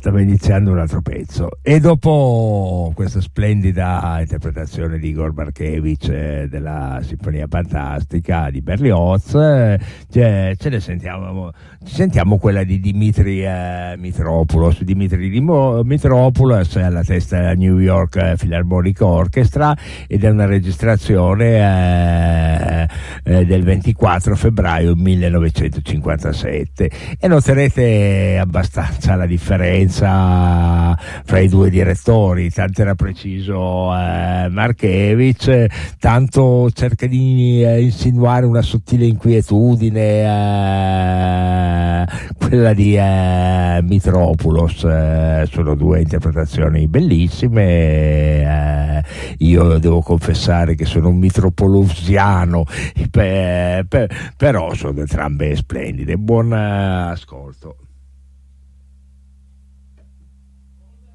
stava iniziando un altro pezzo, e dopo questa splendida interpretazione di Igor Markevich della Sinfonia Fantastica di Berlioz, ce ne sentiamo quella di Dimitri Mitropoulos. Mitropoulos è alla testa della New York Philharmonic Orchestra ed è una registrazione del 24 febbraio 1957, e noterete abbastanza la differenza fra i due direttori. Tanto era preciso Markevich, tanto cerca di insinuare una sottile inquietudine quella di Mitropoulos. Sono due interpretazioni bellissime. Io devo confessare che sono un mitropoulosiano, però sono entrambe splendide. Buon ascolto.